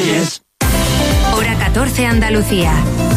Reyes. Hora 14 Andalucía.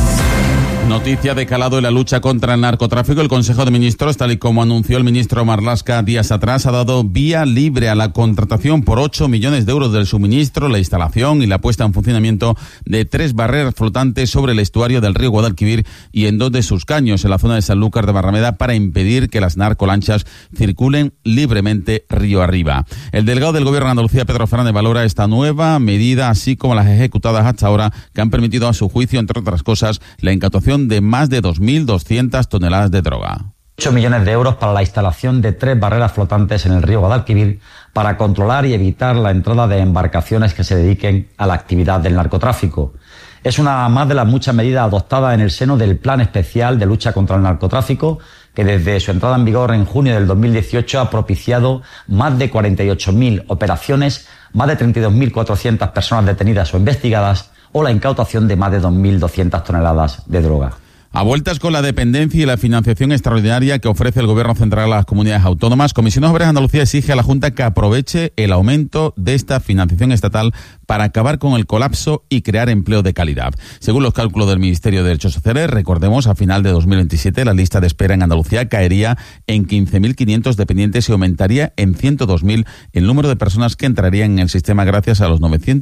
Noticia de calado en la lucha contra el narcotráfico. El Consejo de Ministros, tal y como anunció el ministro Marlaska días atrás, ha dado vía libre a la contratación por 8 millones de euros del suministro, la instalación y la puesta en funcionamiento de 3 barreras flotantes sobre el estuario del río Guadalquivir y en 2 de sus caños, en la zona de Sanlúcar de Barrameda, para impedir que las narcolanchas circulen libremente río arriba. El delegado del Gobierno de Andalucía, Pedro Fernández, valora esta nueva medida, así como las ejecutadas hasta ahora, que han permitido a su juicio, entre otras cosas, la incautación de más de 2.200 toneladas de droga. 8 millones de euros para la instalación de 3 barreras flotantes en el río Guadalquivir para controlar y evitar la entrada de embarcaciones que se dediquen a la actividad del narcotráfico. Es una más de las muchas medidas adoptadas en el seno del Plan Especial de Lucha contra el Narcotráfico, que desde su entrada en vigor en junio del 2018 ha propiciado más de 48.000 operaciones, más de 32.400 personas detenidas o investigadas, o la incautación de más de 2.200 toneladas de droga. A vueltas con la dependencia y la financiación extraordinaria que ofrece el Gobierno central a las comunidades autónomas, Comisiones Obreras Andalucía exige a la Junta que aproveche el aumento de esta financiación estatal para acabar con el colapso y crear empleo de calidad. Según los cálculos del Ministerio de Derechos Sociales, recordemos, a final de 2027 la lista de espera en Andalucía caería en 15.500 dependientes y aumentaría en 102.000 el número de personas que entrarían en el sistema gracias a los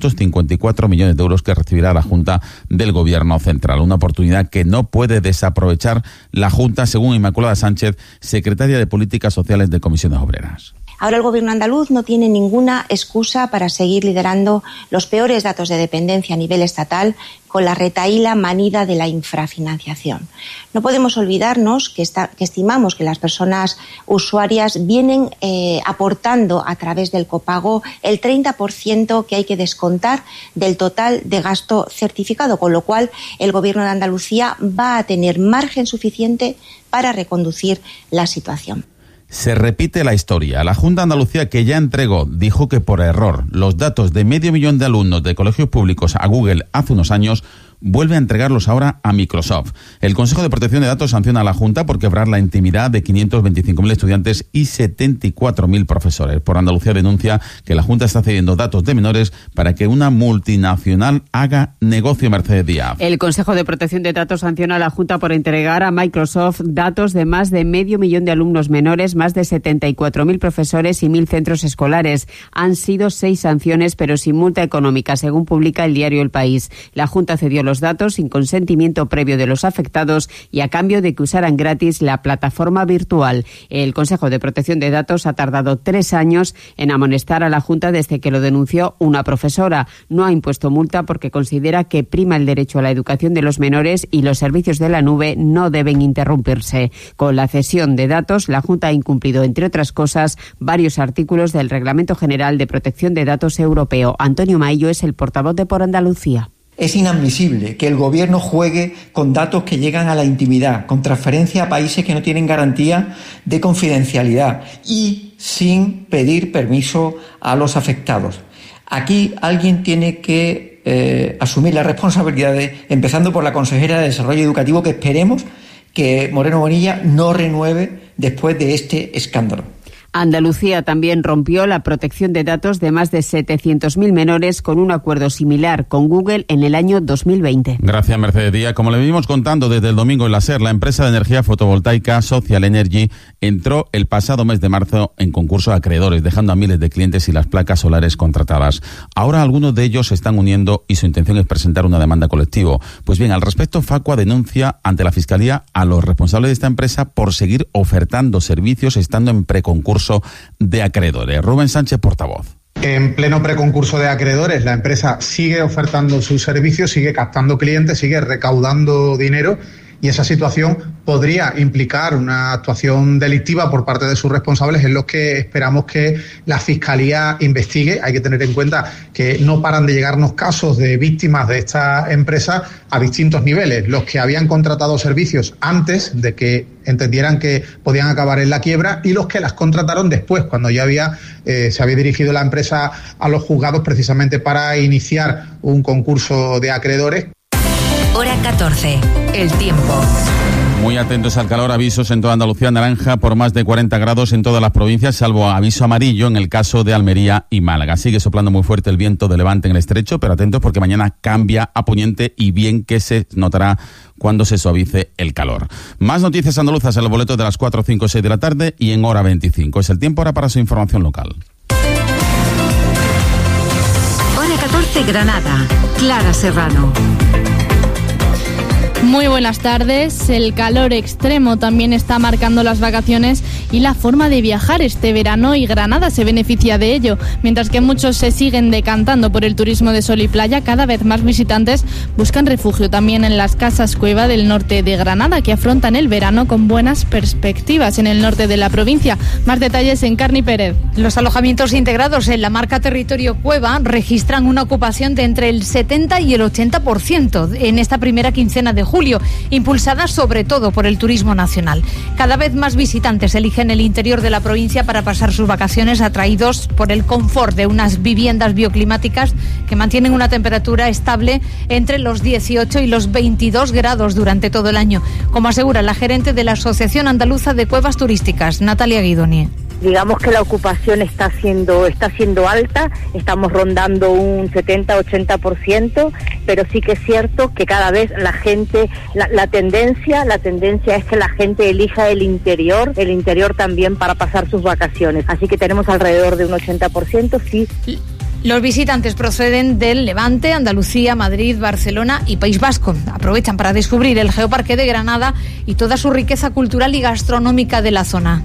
954 millones de euros que recibirá la Junta del Gobierno central. Una oportunidad que no puede desaprovechar la Junta, según Inmaculada Sánchez, secretaria de Políticas Sociales de Comisiones Obreras. Ahora el Gobierno andaluz no tiene ninguna excusa para seguir liderando los peores datos de dependencia a nivel estatal con la retahíla manida de la infrafinanciación. No podemos olvidarnos que estimamos que las personas usuarias vienen aportando a través del copago el 30% que hay que descontar del total de gasto certificado, con lo cual el Gobierno de Andalucía va a tener margen suficiente para reconducir la situación. Se repite la historia. La Junta de Andalucía, que ya entregó, dijo que por error los datos de 500.000 de alumnos de colegios públicos a Google hace unos años, vuelve a entregarlos ahora a Microsoft. El Consejo de Protección de Datos sanciona a la Junta por quebrar la intimidad de 525.000 estudiantes y 74.000 profesores. Por Andalucía denuncia que la Junta está cediendo datos de menores para que una multinacional haga negocio. Mercedes Díaz. El Consejo de Protección de Datos sanciona a la Junta por entregar a Microsoft datos de más de 500.000 de alumnos menores, más de 74.000 profesores y 1.000 centros escolares. Han sido 6 sanciones, pero sin multa económica, según publica el diario El País. La Junta cedió los datos sin consentimiento previo de los afectados y a cambio de que usaran gratis la plataforma virtual. El Consejo de Protección de Datos ha tardado 3 años en amonestar a la Junta desde que lo denunció una profesora. No ha impuesto multa porque considera que prima el derecho a la educación de los menores y los servicios de la nube no deben interrumpirse. Con la cesión de datos, la Junta ha incumplido, entre otras cosas, varios artículos del Reglamento General de Protección de Datos Europeo. Antonio Maillo es el portavoz de Por Andalucía. Es inadmisible que el Gobierno juegue con datos que llegan a la intimidad, con transferencia a países que no tienen garantía de confidencialidad y sin pedir permiso a los afectados. Aquí alguien tiene que asumir las responsabilidades, empezando por la consejera de Desarrollo Educativo, que esperemos que Moreno Bonilla no renueve después de este escándalo. Andalucía también rompió la protección de datos de más de 700.000 menores con un acuerdo similar con Google en el año 2020. Gracias, Mercedes Díaz. Como le venimos contando desde el domingo en la SER, la empresa de energía fotovoltaica Social Energy entró el pasado mes de marzo en concurso de acreedores, dejando a miles de clientes y las placas solares contratadas. Ahora algunos de ellos se están uniendo y su intención es presentar una demanda colectiva. Pues bien, al respecto, Facua denuncia ante la Fiscalía a los responsables de esta empresa por seguir ofertando servicios estando en preconcurso de acreedores. Rubén Sánchez, portavoz. En pleno preconcurso de acreedores, la empresa sigue ofertando sus servicios, sigue captando clientes, sigue recaudando dinero y esa situación podría implicar una actuación delictiva por parte de sus responsables, en los que esperamos que la Fiscalía investigue. Hay que tener en cuenta que no paran de llegarnos casos de víctimas de esta empresa a distintos niveles, los que habían contratado servicios antes de que entendieran que podían acabar en la quiebra y los que las contrataron después, cuando ya se había dirigido la empresa a los juzgados precisamente para iniciar un concurso de acreedores. Hora 14. El tiempo. Muy atentos al calor, avisos en toda Andalucía, naranja por más de 40 grados en todas las provincias, salvo aviso amarillo en el caso de Almería y Málaga. Sigue soplando muy fuerte el viento de levante en el estrecho, pero atentos porque mañana cambia a poniente y bien que se notará cuando se suavice el calor. Más noticias andaluzas en los boletos de las 4, 5, 6 de la tarde y en hora 25. Es el tiempo ahora para su información local. Hora 14, Granada. Clara Serrano. Muy buenas tardes. El calor extremo también está marcando las vacaciones y la forma de viajar este verano, y Granada se beneficia de ello. Mientras que muchos se siguen decantando por el turismo de sol y playa, cada vez más visitantes buscan refugio también en las casas cueva del norte de Granada, que afrontan el verano con buenas perspectivas en el norte de la provincia. Más detalles en Carni Pérez. Los alojamientos integrados en la marca Territorio Cueva registran una ocupación de entre el 70 y el 80% en esta primera quincena de julio, impulsada sobre todo por el turismo nacional. Cada vez más visitantes eligen el interior de la provincia para pasar sus vacaciones, atraídos por el confort de unas viviendas bioclimáticas que mantienen una temperatura estable entre los 18 y los 22 grados durante todo el año, como asegura la gerente de la Asociación Andaluza de Cuevas Turísticas, Natalia Guidoni. Digamos que la ocupación está siendo alta, estamos rondando un 70-80%, pero sí que es cierto que cada vez la gente, la tendencia es que la gente elija el interior también para pasar sus vacaciones. Así que tenemos alrededor de un 80%, sí. Los visitantes proceden del Levante, Andalucía, Madrid, Barcelona y País Vasco. Aprovechan para descubrir el Geoparque de Granada y toda su riqueza cultural y gastronómica de la zona.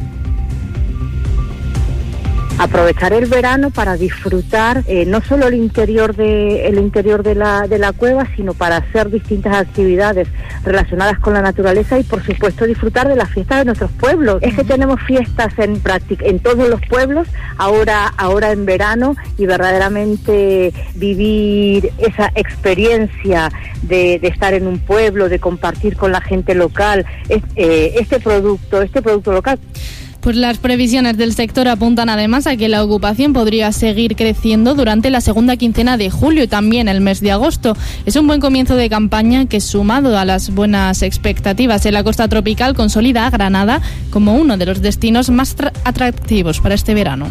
Aprovechar el verano para disfrutar no solo el interior de la cueva, sino para hacer distintas actividades relacionadas con la naturaleza y, por supuesto, disfrutar de las fiestas de nuestros pueblos. Es que tenemos fiestas en todos los pueblos, ahora en verano, y verdaderamente vivir esa experiencia de estar en un pueblo, de compartir con la gente local este producto local. Pues las previsiones del sector apuntan además a que la ocupación podría seguir creciendo durante la segunda quincena de julio y también el mes de agosto. Es un buen comienzo de campaña que, sumado a las buenas expectativas en la costa tropical, consolida a Granada como uno de los destinos más atractivos para este verano.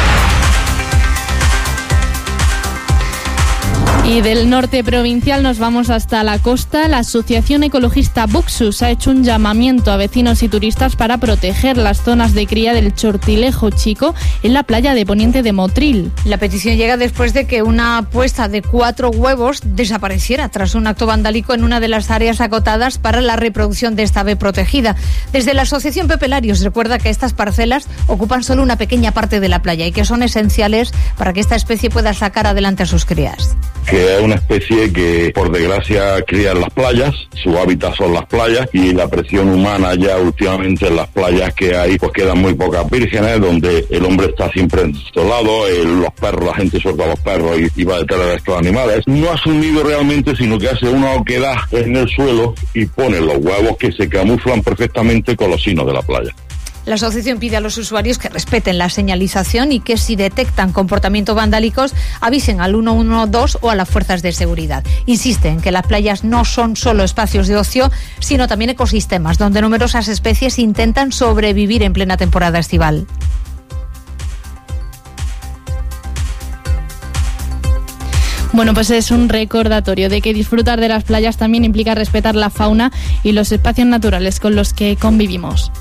Y del norte provincial nos vamos hasta la costa. La asociación ecologista Buxus ha hecho un llamamiento a vecinos y turistas para proteger las zonas de cría del chortilejo chico en la playa de Poniente de Motril. La petición llega después de que una puesta de 4 huevos desapareciera tras un acto vandálico en una de las áreas acotadas para la reproducción de esta ave protegida. Desde la asociación Pepe Larios recuerda que estas parcelas ocupan solo una pequeña parte de la playa y que son esenciales para que esta especie pueda sacar adelante a sus crías. Que es una especie que, por desgracia, cría en las playas, su hábitat son las playas, y la presión humana ya últimamente en las playas que hay, pues quedan muy pocas vírgenes, donde el hombre está siempre en su lado, los perros, la gente suelta a los perros y va detrás de estos animales. No hace un nido realmente, sino que hace una oquedad en el suelo y pone los huevos que se camuflan perfectamente con los sinos de la playa. La asociación pide a los usuarios que respeten la señalización y que, si detectan comportamientos vandálicos, avisen al 112 o a las fuerzas de seguridad. Insiste en que las playas no son solo espacios de ocio, sino también ecosistemas donde numerosas especies intentan sobrevivir en plena temporada estival. Bueno, pues es un recordatorio de que disfrutar de las playas también implica respetar la fauna y los espacios naturales con los que convivimos.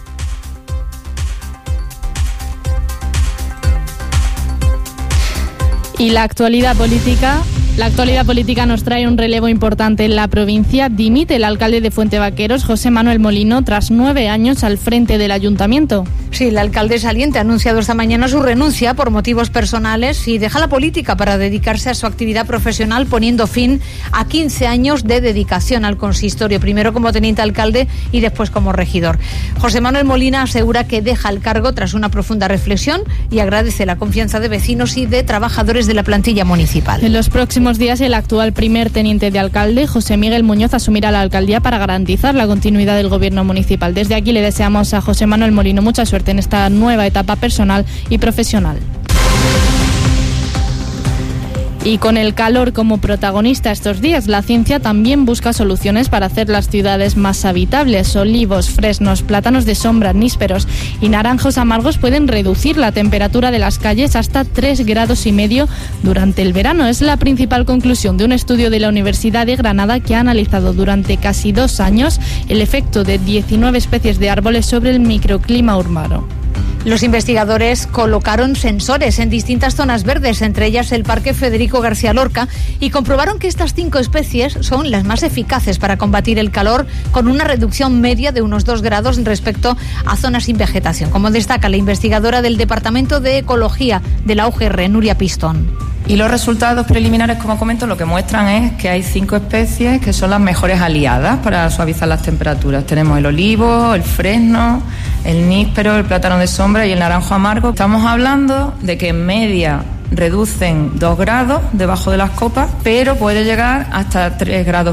Y la actualidad política nos trae un relevo importante en la provincia. Dimite el alcalde de Fuentevaqueros, José Manuel Molino, tras 9 años al frente del ayuntamiento. Sí, el alcalde saliente ha anunciado esta mañana su renuncia por motivos personales y deja la política para dedicarse a su actividad profesional, poniendo fin a 15 años de dedicación al consistorio, primero como teniente alcalde y después como regidor. José Manuel Molina asegura que deja el cargo tras una profunda reflexión y agradece la confianza de vecinos y de trabajadores de la plantilla municipal. En los próximos días, el actual primer teniente de alcalde, José Miguel Muñoz, asumirá la alcaldía para garantizar la continuidad del gobierno municipal. Desde aquí le deseamos a José Manuel Molino mucha suerte en esta nueva etapa personal y profesional. Y con el calor como protagonista estos días, la ciencia también busca soluciones para hacer las ciudades más habitables. Olivos, fresnos, plátanos de sombra, nísperos y naranjos amargos pueden reducir la temperatura de las calles hasta 3,5 grados durante el verano. Es la principal conclusión de un estudio de la Universidad de Granada que ha analizado durante casi 2 años el efecto de 19 especies de árboles sobre el microclima urbano. Los investigadores colocaron sensores en distintas zonas verdes, entre ellas el Parque Federico García Lorca, y comprobaron que estas 5 especies son las más eficaces para combatir el calor, con una reducción media de unos 2 grados respecto a zonas sin vegetación, como destaca la investigadora del Departamento de Ecología de la UGR, Nuria Pistón. Y los resultados preliminares, como comento, lo que muestran es que hay 5 especies que son las mejores aliadas para suavizar las temperaturas. Tenemos el olivo, el fresno, el níspero, el plátano de sombra y el naranjo amargo. Estamos hablando de que en media reducen 2 grados debajo de las copas, pero puede llegar hasta 3,5 grados,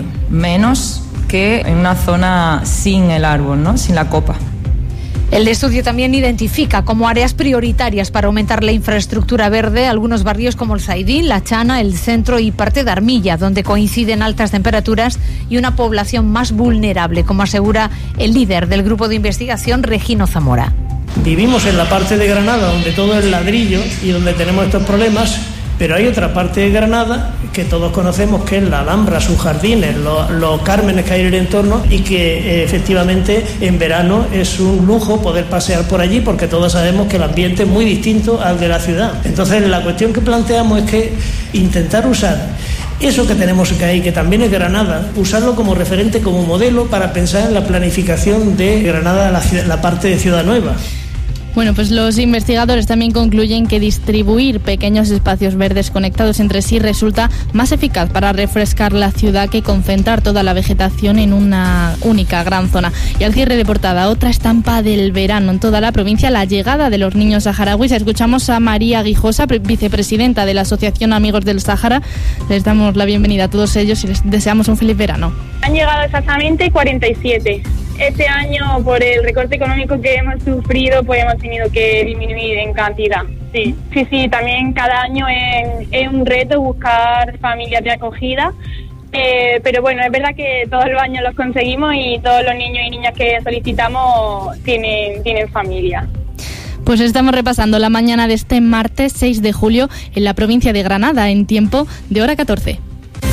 menos que en una zona sin el árbol, ¿no? Sin la copa. El estudio también identifica como áreas prioritarias para aumentar la infraestructura verde algunos barrios como el Zaidín, La Chana, el Centro y parte de Armilla, donde coinciden altas temperaturas y una población más vulnerable, como asegura el líder del grupo de investigación, Regino Zamora. Vivimos en la parte de Granada donde todo es ladrillo y donde tenemos estos problemas, pero hay otra parte de Granada que todos conocemos, que es la Alhambra, sus jardines, los cármenes que hay en el entorno, y que efectivamente en verano es un lujo poder pasear por allí, porque todos sabemos que el ambiente es muy distinto al de la ciudad. Entonces la cuestión que planteamos es que intentar usar eso que tenemos que ahí, que también es Granada, usarlo como referente, como modelo para pensar en la planificación de Granada, la parte de Ciudad Nueva. Bueno, pues los investigadores también concluyen que distribuir pequeños espacios verdes conectados entre sí resulta más eficaz para refrescar la ciudad que concentrar toda la vegetación en una única gran zona. Y al cierre de portada, otra estampa del verano en toda la provincia, la llegada de los niños saharauis. Escuchamos a María Guijosa, vicepresidenta de la Asociación Amigos del Sáhara. Les damos la bienvenida a todos ellos y les deseamos un feliz verano. Han llegado exactamente 47. Este año, por el recorte económico que hemos sufrido, pues hemos tenido que disminuir en cantidad. Sí, también cada año es un reto buscar familias de acogida, pero bueno, es verdad que todos los años los conseguimos y todos los niños y niñas que solicitamos tienen familia. Pues estamos repasando la mañana de este martes 6 de julio en la provincia de Granada, en tiempo de hora 14.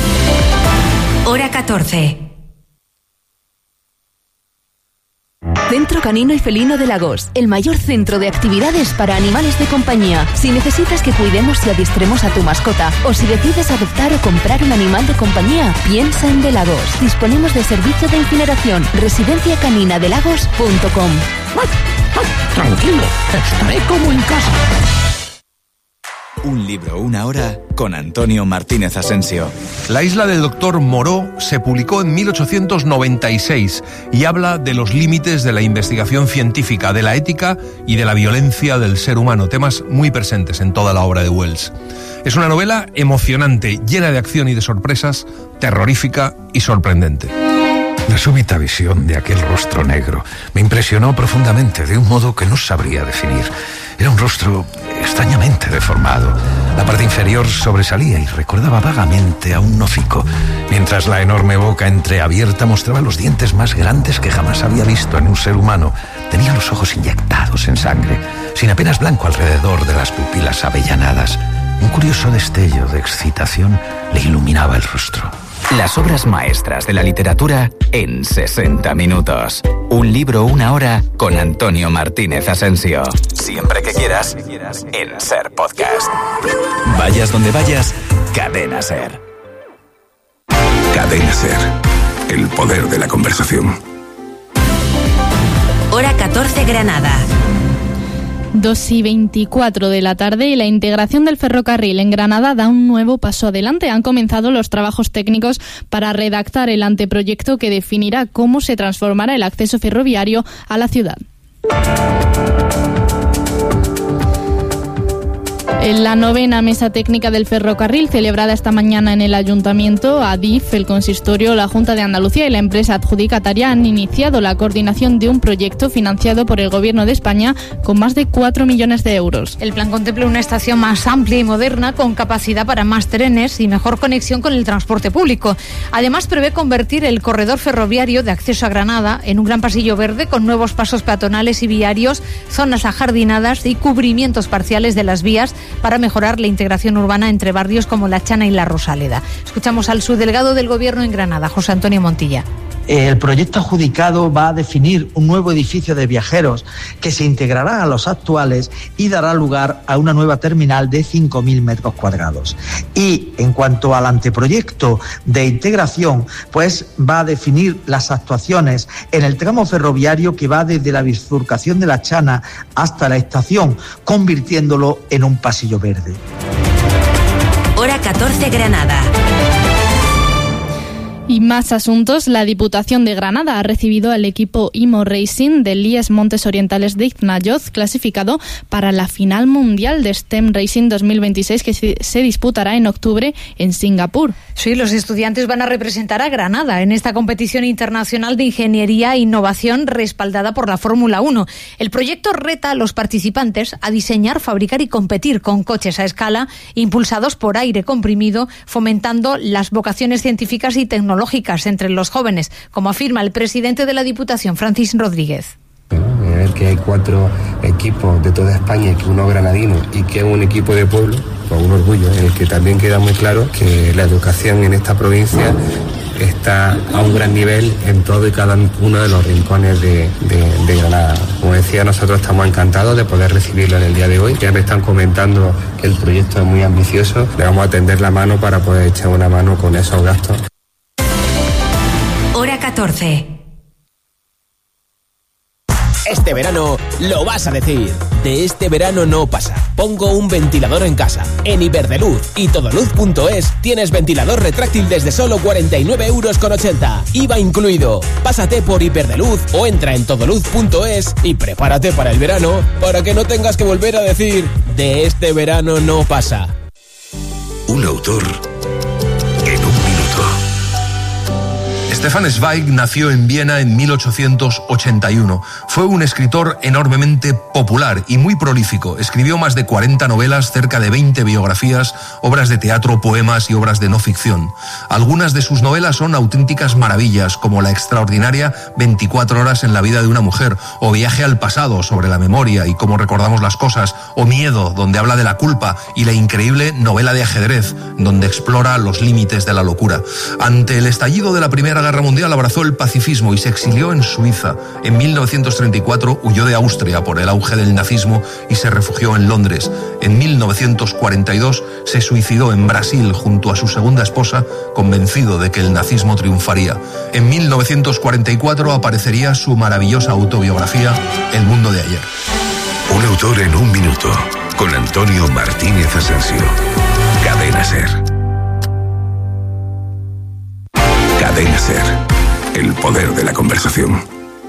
Hora 14. Centro Canino y Felino de Lagos, el mayor centro de actividades para animales de compañía. Si necesitas que cuidemos y adiestremos a tu mascota, o si decides adoptar o comprar un animal de compañía, piensa en De Lagos. Disponemos de servicio de incineración. residenciacaninadelagos.com. Tranquilo, estaré como en casa. Un libro, una hora, con Antonio Martínez Asensio. La isla del Doctor Moreau se publicó en 1896 y habla de los límites de la investigación científica, de la ética y de la violencia del ser humano, temas muy presentes en toda la obra de Wells. Es una novela emocionante, llena de acción y de sorpresas, terrorífica y sorprendente. La súbita visión de aquel rostro negro me impresionó profundamente, de un modo que no sabría definir. Era un rostro extrañamente deformado. La parte inferior sobresalía y recordaba vagamente a un hocico, mientras la enorme boca entreabierta mostraba los dientes más grandes que jamás había visto en un ser humano. Tenía los ojos inyectados en sangre, sin apenas blanco alrededor de las pupilas avellanadas. Un curioso destello de excitación le iluminaba el rostro. Las obras maestras de la literatura en 60 minutos. Un libro, una hora, con Antonio Martínez Asensio. Siempre que quieras, en Ser Podcast. Vayas donde vayas, Cadena Ser. Cadena Ser. El poder de la conversación. Hora 14 Granada. 2:24 de la tarde y la integración del ferrocarril en Granada da un nuevo paso adelante. Han comenzado los trabajos técnicos para redactar el anteproyecto que definirá cómo se transformará el acceso ferroviario a la ciudad. En la 9ª mesa técnica del ferrocarril, celebrada esta mañana en el Ayuntamiento, Adif, el Consistorio, la Junta de Andalucía y la empresa adjudicataria han iniciado la coordinación de un proyecto financiado por el Gobierno de España con más de 4 millones de euros. El plan contempla una estación más amplia y moderna, con capacidad para más trenes y mejor conexión con el transporte público. Además, prevé convertir el corredor ferroviario de acceso a Granada en un gran pasillo verde con nuevos pasos peatonales y viarios, zonas ajardinadas y cubrimientos parciales de las vías para mejorar la integración urbana entre barrios como La Chana y La Rosaleda. Escuchamos al subdelegado del Gobierno en Granada, José Antonio Montilla. El proyecto adjudicado va a definir un nuevo edificio de viajeros que se integrará a los actuales y dará lugar a una nueva terminal de 5.000 metros cuadrados. Y en cuanto al anteproyecto de integración, pues va a definir las actuaciones en el tramo ferroviario que va desde la bifurcación de La Chana hasta la estación, convirtiéndolo en un pasillo verde. Hora 14 Granada. Y más asuntos. La Diputación de Granada ha recibido al equipo IMO Racing del IES Montes Orientales de Iznayoz, clasificado para la final mundial de STEM Racing 2026, que se disputará en octubre en Singapur. Sí, los estudiantes van a representar a Granada en esta competición internacional de ingeniería e innovación respaldada por la Fórmula 1. El proyecto reta a los participantes a diseñar, fabricar y competir con coches a escala impulsados por aire comprimido, fomentando las vocaciones científicas y tecnológicas entre los jóvenes, como afirma el presidente de la Diputación, Francis Rodríguez. Ver que hay 4 equipos de toda España y que uno granadino y que es un equipo de pueblo, con un orgullo, en el que también queda muy claro que la educación en esta provincia está a un gran nivel en todo y cada uno de los rincones de Granada. Como decía, nosotros estamos encantados de poder recibirlo en el día de hoy. Ya me están comentando que el proyecto es muy ambicioso. Le vamos a tender la mano para poder echar una mano con esos gastos. Hora 14. Este verano lo vas a decir. De este verano no pasa. Pongo un ventilador en casa. En Iberdrola y Todoluz.es tienes ventilador retráctil desde solo 49,80 €. IVA incluido. Pásate por Iberdrola o entra en Todoluz.es y prepárate para el verano, para que no tengas que volver a decir de este verano no pasa. Un autor en un minuto. Stefan Zweig nació en Viena en 1881. Fue un escritor enormemente popular y muy prolífico. Escribió más de 40 novelas, cerca de 20 biografías, obras de teatro, poemas y obras de no ficción. Algunas de sus novelas son auténticas maravillas, como la extraordinaria 24 horas en la vida de una mujer, o Viaje al pasado, sobre la memoria y cómo recordamos las cosas, o Miedo, donde habla de la culpa, y la increíble novela de ajedrez, donde explora los límites de la locura. Ante el estallido de la Primera Guerra Mundial abrazó el pacifismo y se exilió en Suiza. En 1934 huyó de Austria por el auge del nazismo y se refugió en Londres. En 1942 se suicidó en Brasil junto a su segunda esposa, convencido de que el nazismo triunfaría. En 1944 aparecería su maravillosa autobiografía, El mundo de ayer. Un autor en un minuto, con Antonio Martínez Asensio. Cadena SER. Cadena SER, el poder de la conversación.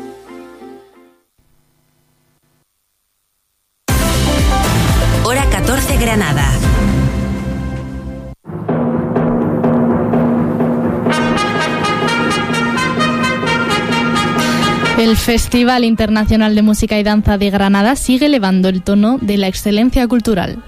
Hora 14 Granada. El Festival Internacional de Música y Danza de Granada sigue elevando el tono de la excelencia cultural.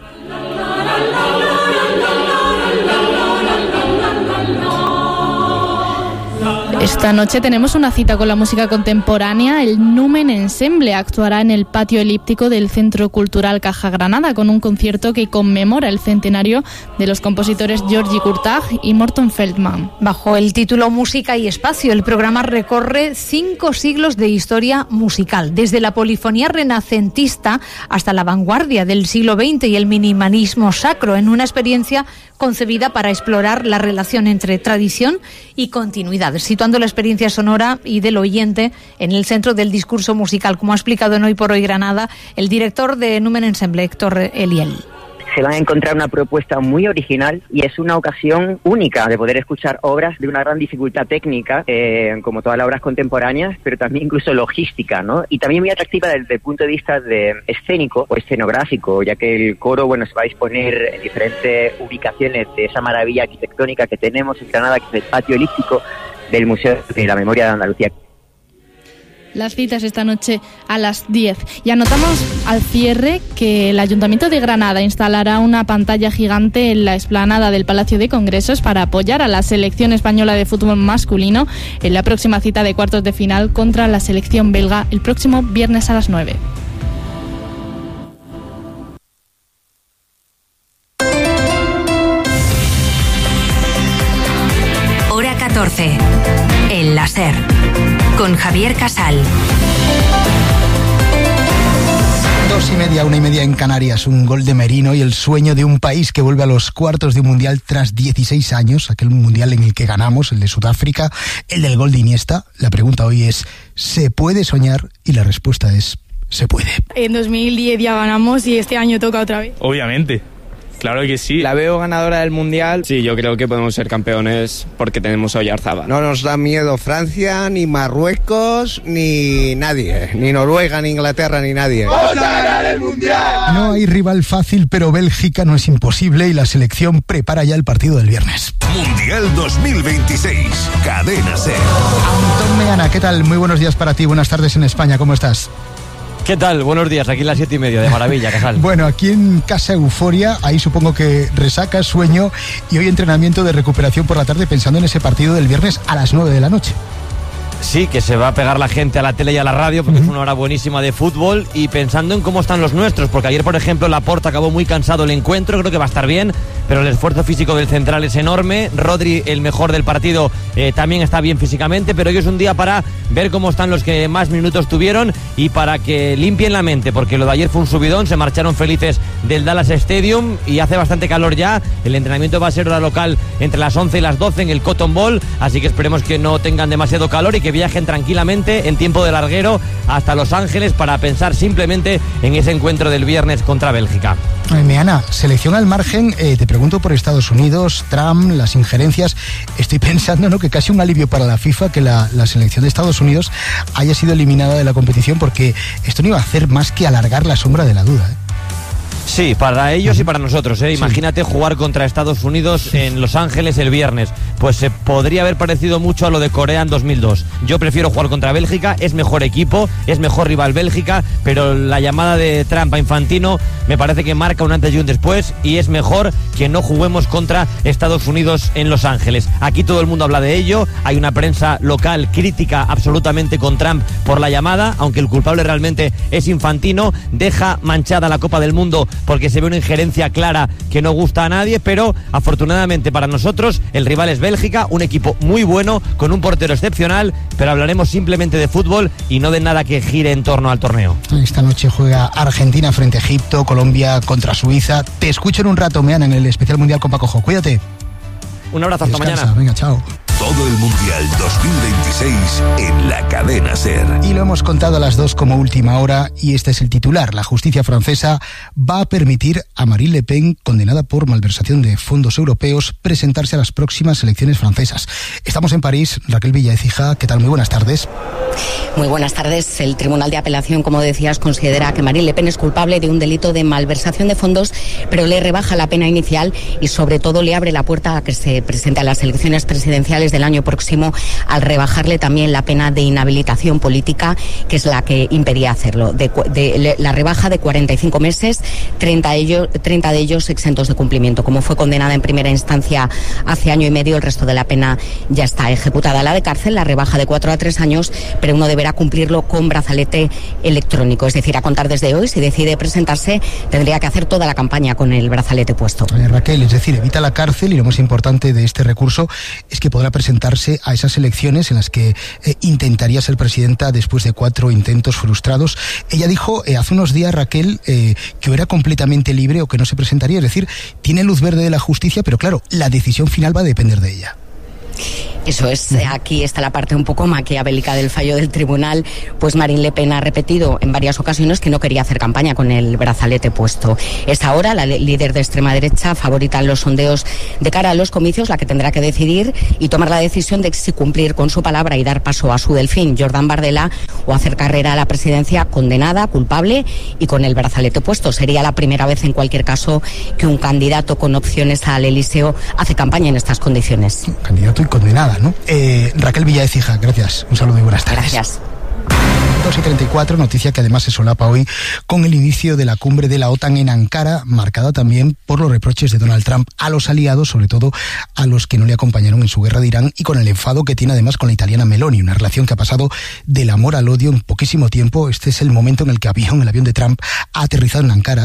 Esta noche tenemos una cita con la música contemporánea. El Numen Ensemble actuará en el patio elíptico del Centro Cultural Caja Granada con un concierto que conmemora el centenario de los compositores Georgi Kurtág y Morton Feldman. Bajo el título Música y Espacio, el programa recorre 5 siglos de historia musical, desde la polifonía renacentista hasta la vanguardia del siglo XX y el minimalismo sacro, en una experiencia concebida para explorar la relación entre tradición y continuidad, situando la experiencia sonora y del oyente en el centro del discurso musical, como ha explicado en Hoy por Hoy Granada el director de Numen Ensemble, Héctor Eliel. se van a encontrar una propuesta muy original y es una ocasión única de poder escuchar obras de una gran dificultad técnica, como todas las obras contemporáneas, pero también incluso logística, ¿no? Y también muy atractiva desde el punto de vista de escénico o escenográfico, ya que el coro, se va a disponer en diferentes ubicaciones de esa maravilla arquitectónica que tenemos en Granada, que es el patio elíptico del Museo de la Memoria de Andalucía. Las citas esta noche a las 10. Y anotamos al cierre que el Ayuntamiento de Granada instalará una pantalla gigante en la explanada del Palacio de Congresos para apoyar a la selección española de fútbol masculino en la próxima cita de cuartos de final contra la selección belga el próximo viernes a las 9. Hora 14. El láser. Con Javier Casal. 2:30, 1:30 en Canarias. Un gol de Merino y el sueño de un país que vuelve a los cuartos de un mundial tras 16 años. Aquel mundial en el que ganamos, el de Sudáfrica, el del gol de Iniesta. La pregunta hoy es, ¿se puede soñar? Y la respuesta es, se puede. En 2010 ya ganamos y este año toca otra vez. Obviamente. Claro que sí. La veo ganadora del Mundial. Sí, yo creo que podemos ser campeones porque tenemos a Oyarzábal. No nos da miedo Francia, ni Marruecos, ni nadie. Ni Noruega, ni Inglaterra, ni nadie. ¡Vamos a ganar el Mundial! No hay rival fácil, pero Bélgica no es imposible y la selección prepara ya el partido del viernes. Mundial 2026. Cadena SER. Antón Meana, ¿qué tal? Muy buenos días para ti. Buenas tardes en España. ¿Cómo estás? ¿Qué tal? Buenos días, aquí en las 7:30, de maravilla, Casal. Bueno, aquí en casa euforia, ahí supongo que resaca, sueño y hoy entrenamiento de recuperación por la tarde pensando en ese partido del viernes a las 9 de la noche. Sí, que se va a pegar la gente a la tele y a la radio porque es una hora buenísima de fútbol y pensando en cómo están los nuestros, porque ayer, por ejemplo, Laporta acabó muy cansado el encuentro, creo que va a estar bien, pero el esfuerzo físico del central es enorme. Rodri, el mejor del partido, también está bien físicamente, pero hoy es un día para ver cómo están los que más minutos tuvieron y para que limpien la mente, porque lo de ayer fue un subidón, se marcharon felices del Dallas Stadium y hace bastante calor ya. El entrenamiento va a ser hora local entre las 11 y las 12 en el Cotton Bowl, así que esperemos que no tengan demasiado calor y que viajen tranquilamente en tiempo de larguero hasta Los Ángeles para pensar simplemente en ese encuentro del viernes contra Bélgica. Meana, selección al margen, te pregunto por Estados Unidos, Trump, las injerencias. Estoy pensando, ¿no?, que casi un alivio para la FIFA que la selección de Estados Unidos haya sido eliminada de la competición, porque esto no iba a hacer más que alargar la sombra de la duda, ¿eh? Sí, para ellos y para nosotros, ¿eh? Sí. Imagínate jugar contra Estados Unidos en Los Ángeles el viernes. Pues se podría haber parecido mucho a lo de Corea en 2002. Yo prefiero jugar contra Bélgica, es mejor equipo, es mejor rival Bélgica, pero la llamada de Trump a Infantino me parece que marca un antes y un después y es mejor que no juguemos contra Estados Unidos en Los Ángeles. Aquí todo el mundo habla de ello, hay una prensa local crítica absolutamente con Trump por la llamada, aunque el culpable realmente es Infantino. Deja manchada la Copa del Mundo porque se ve una injerencia clara que no gusta a nadie, pero afortunadamente para nosotros el rival es Bélgica, un equipo muy bueno, con un portero excepcional, pero hablaremos simplemente de fútbol y no de nada que gire en torno al torneo. Esta noche juega Argentina frente a Egipto, Colombia contra Suiza. Te escucho en un rato, Meana, en el especial Mundial con Paco Jo. Cuídate. Un abrazo, hasta mañana. Venga, chao. Todo el Mundial 2026 en la Cadena SER. Y lo hemos contado a las 2 como última hora y este es el titular. La justicia francesa va a permitir a Marine Le Pen, condenada por malversación de fondos europeos, presentarse a las próximas elecciones francesas. Estamos en París. Raquel Villaécija, ¿qué tal? Muy buenas tardes. Muy buenas tardes. El Tribunal de Apelación, como decías, considera que Marine Le Pen es culpable de un delito de malversación de fondos, pero le rebaja la pena inicial y sobre todo le abre la puerta a que se presente a las elecciones presidenciales del año próximo, al rebajarle también la pena de inhabilitación política, que es la que impedía hacerlo. La rebaja de 45 meses, 30 de ellos exentos de cumplimiento. Como fue condenada en primera instancia hace año y medio, el resto de la pena ya está ejecutada. La de cárcel la rebaja de 4 a 3 años, pero uno deberá cumplirlo con brazalete electrónico. Es decir, a contar desde hoy, si decide presentarse, tendría que hacer toda la campaña con el brazalete puesto. Raquel, es decir, evita la cárcel y lo más importante de este recurso es que podrá presentarse a esas elecciones en las que intentaría ser presidenta después de 4 intentos frustrados. Ella dijo hace unos días, Raquel, que era completamente libre o que no se presentaría. Es decir, tiene luz verde de la justicia, pero claro, la decisión final va a depender de ella. Eso es, aquí está la parte un poco maquiavélica del fallo del tribunal, pues Marine Le Pen ha repetido en varias ocasiones que no quería hacer campaña con el brazalete puesto. Es ahora la líder de extrema derecha, favorita en los sondeos de cara a los comicios, la que tendrá que decidir y tomar la decisión de si cumplir con su palabra y dar paso a su delfín, Jordan Bardella, o hacer carrera a la presidencia condenada, culpable y con el brazalete puesto. Sería la primera vez en cualquier caso que un candidato con opciones al Elíseo hace campaña en estas condiciones. Candidato y condenada, ¿no? Raquel Villaecija, gracias. Un saludo y buenas tardes. Gracias. 2:34, noticia que además se solapa hoy con el inicio de la cumbre de la OTAN en Ankara, marcada también por los reproches de Donald Trump a los aliados, sobre todo a los que no le acompañaron en su guerra de Irán, y con el enfado que tiene además con la italiana Meloni, una relación que ha pasado del amor al odio en poquísimo tiempo. Este es el momento en el que el avión de Trump ha aterrizado en Ankara.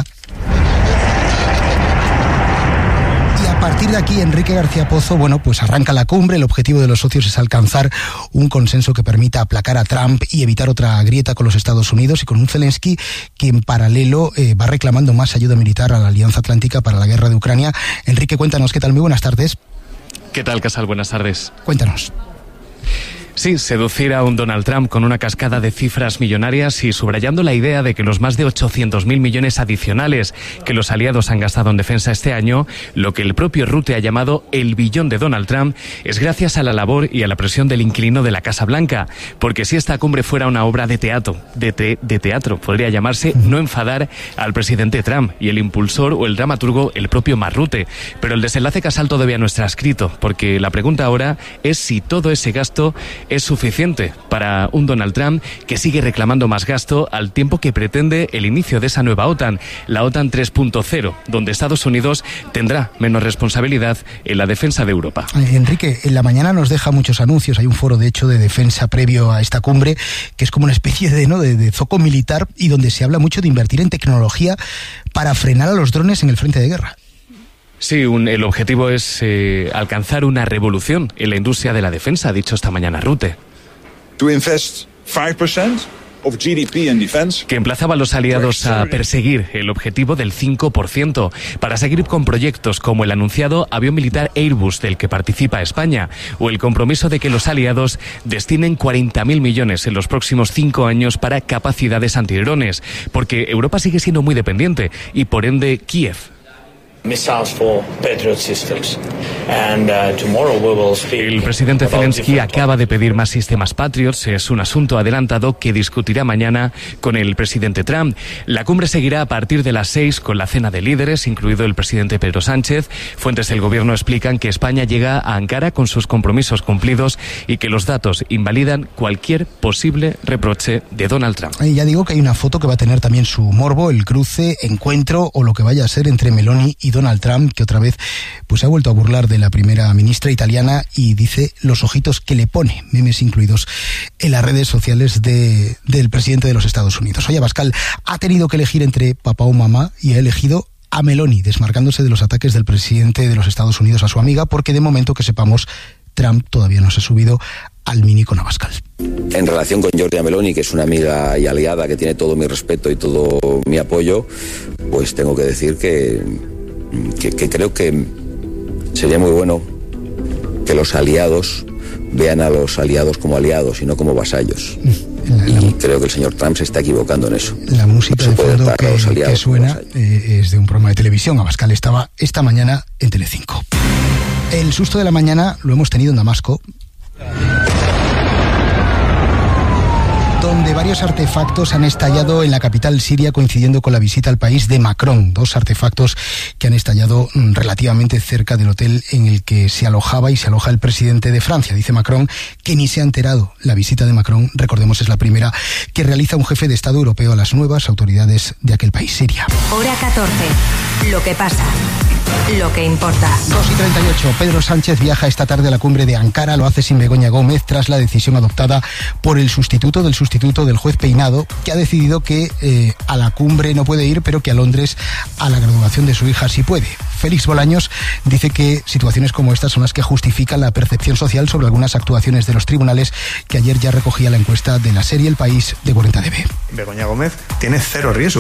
A partir de aquí, Enrique García Pozo, pues arranca la cumbre. El objetivo de los socios es alcanzar un consenso que permita aplacar a Trump y evitar otra grieta con los Estados Unidos, y con un Zelensky que en paralelo va reclamando más ayuda militar a la Alianza Atlántica para la guerra de Ucrania. Enrique, cuéntanos, ¿qué tal? Muy buenas tardes. ¿Qué tal, Casal? Buenas tardes. Cuéntanos. Sí, seducir a un Donald Trump con una cascada de cifras millonarias y subrayando la idea de que los más de 800.000 millones adicionales que los aliados han gastado en defensa este año, lo que el propio Rutte ha llamado el billón de Donald Trump, es gracias a la labor y a la presión del inquilino de la Casa Blanca. Porque si esta cumbre fuera una obra de teatro, podría llamarse No enfadar al presidente Trump, y el impulsor o el dramaturgo el propio Mark Rutte. Pero el desenlace, Casal, todavía no está escrito, porque la pregunta ahora es si todo ese gasto es suficiente para un Donald Trump que sigue reclamando más gasto al tiempo que pretende el inicio de esa nueva OTAN, la OTAN 3.0, donde Estados Unidos tendrá menos responsabilidad en la defensa de Europa. Enrique, en la mañana nos deja muchos anuncios. Hay un foro, de hecho, de defensa previo a esta cumbre, que es como una especie de zoco militar, y donde se habla mucho de invertir en tecnología para frenar a los drones en el frente de guerra. Sí, el objetivo es alcanzar una revolución en la industria de la defensa, ha dicho esta mañana Rutte. To invest 5% of GDP in defense. Que emplazaba a los aliados a perseguir el objetivo del 5%, para seguir con proyectos como el anunciado avión militar Airbus, del que participa España, o el compromiso de que los aliados destinen 40.000 millones en los próximos 5 años para capacidades antidrones, porque Europa sigue siendo muy dependiente y por ende Kiev. El presidente Zelensky acaba de pedir más sistemas Patriots. Es un asunto adelantado que discutirá mañana con el presidente Trump. La cumbre seguirá a partir de las 6 con la cena de líderes, incluido el presidente Pedro Sánchez. Fuentes del gobierno explican que España llega a Ankara con sus compromisos cumplidos y que los datos invalidan cualquier posible reproche de Donald Trump. Ya digo que hay una foto que va a tener también su morbo, el cruce, encuentro o lo que vaya a ser entre Meloni y Donald Trump, que otra vez ha vuelto a burlar de la primera ministra italiana y dice los ojitos que le pone, memes incluidos en las redes sociales del presidente de los Estados Unidos. Oye, Abascal ha tenido que elegir entre papá o mamá y ha elegido a Meloni, desmarcándose de los ataques del presidente de los Estados Unidos a su amiga, porque de momento que sepamos, Trump todavía no se ha subido al Mini con Abascal. En relación con Giorgia Meloni, que es una amiga y aliada que tiene todo mi respeto y todo mi apoyo, pues tengo que decir que creo que sería muy bueno que los aliados vean a los aliados como aliados y no como vasallos. Y creo que el señor Trump se está equivocando en eso. La música de fondo que suena es de un programa de televisión. Abascal estaba esta mañana en Telecinco. El susto de la mañana lo hemos tenido en Damasco, donde varios artefactos han estallado en la capital siria coincidiendo con la visita al país de Macron. 2 artefactos que han estallado relativamente cerca del hotel en el que se alojaba y se aloja el presidente de Francia. Dice Macron que ni se ha enterado. La visita de Macron, recordemos, es la primera que realiza un jefe de Estado europeo a las nuevas autoridades de aquel país, Siria. Hora 14. Lo que pasa. Lo que importa. 2:38. Pedro Sánchez viaja esta tarde a la cumbre de Ankara. Lo hace sin Begoña Gómez tras la decisión adoptada por el sustituto del juez Peinado, que ha decidido que a la cumbre no puede ir, pero que a Londres a la graduación de su hija sí puede. Félix Bolaños dice que situaciones como estas son las que justifican la percepción social sobre algunas actuaciones de los tribunales, que ayer ya recogía la encuesta de la serie El País de 40DB. Begoña Gómez tiene 0 riesgo